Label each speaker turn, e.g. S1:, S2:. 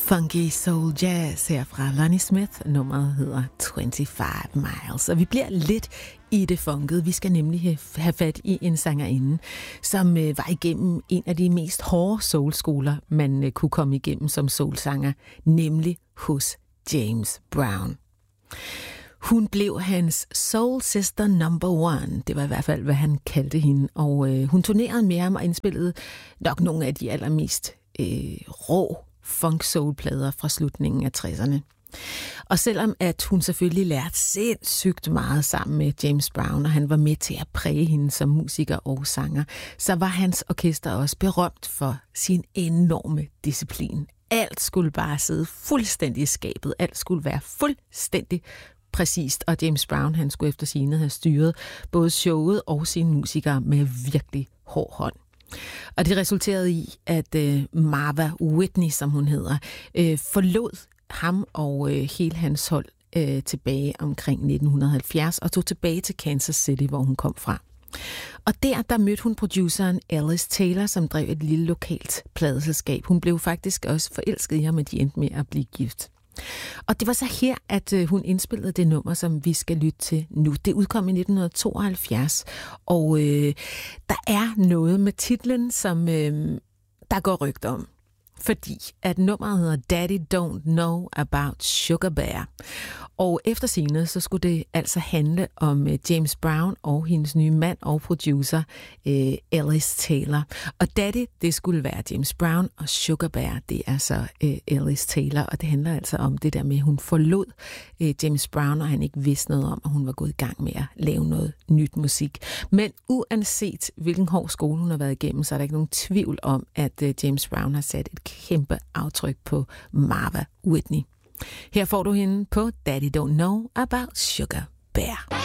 S1: Funky soul jazz her fra Lonnie Smith. Nummeret hedder 25 Miles. Og vi bliver lidt i det funkede. Vi skal nemlig have fat i en sangerinde, som var igennem en af de mest hårde soulskoler, man kunne komme igennem som soulsanger, nemlig hos James Brown. Hun blev hans soul sister number one. Det var i hvert fald, hvad han kaldte hende. Og hun turnerede med ham og indspillede nok nogle af de allermest rå funk-soul-plader fra slutningen af 60'erne. Og selvom at hun selvfølgelig lærte sindssygt meget sammen med James Brown, og han var med til at præge hende som musiker og sanger, så var hans orkester også berømt for sin enorme disciplin. Alt skulle bare sidde fuldstændig i skabet. Alt skulle være fuldstændig præcist, og James Brown, han skulle efter sigende have styret både showet og sine musikere med virkelig hård hånd. Og det resulterede i, at Marva Whitney, som hun hedder, forlod ham og hele hans hold tilbage omkring 1970 og tog tilbage til Kansas City, hvor hun kom fra. Og der mødte hun produceren Alice Taylor, som drev et lille lokalt pladeselskab. Hun blev faktisk også forelsket i ham, og de endte med at blive gift. Og det var så her, at hun indspillede det nummer, som vi skal lytte til nu. Det udkom i 1972, og der er noget med titlen, som der går rygter om. Fordi at nummeret hedder Daddy Don't Know About Sugar Bear. Og efter sigende, så skulle det altså handle om James Brown og hendes nye mand og producer Alice Taylor. Og Daddy, det skulle være James Brown, og Sugar Bear, det er så Alice Taylor. Og det handler altså om det der med, at hun forlod James Brown, og han ikke vidste noget om, at hun var gået i gang med at lave noget nyt musik. Men uanset hvilken hård skole hun har været igennem, så er der ikke nogen tvivl om, at James Brown har sat et kæmpe aftryk på Marva Whitney. Her får du hende på Daddy Don't Know About Sugar Bear.